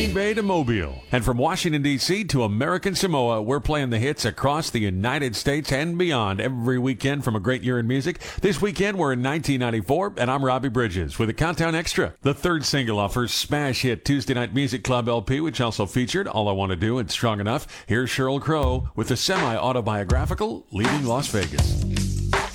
Green Bay to Mobile. And from Washington, D.C. to American Samoa, we're playing the hits across the United States and beyond every weekend from a great year in music. This weekend, we're in 1994, and I'm Robbie Bridges with a Countdown Extra, the third single off her smash hit Tuesday Night Music Club LP, which also featured All I Want to Do and Strong Enough. Here's Sheryl Crow with the semi-autobiographical Leaving Las Vegas.